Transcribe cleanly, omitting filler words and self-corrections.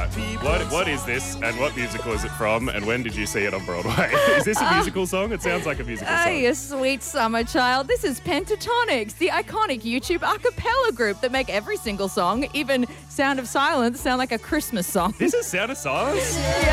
right. What is this and what musical is it from and when did you see it on Broadway? Is this a musical song? It sounds like a musical song. Hey, you sweet summer child. This is Pentatonics, the iconic YouTube a cappella group that make every single song, even Sound of Silence, sound like a Christmas song. This is Sound of Silence? Yeah.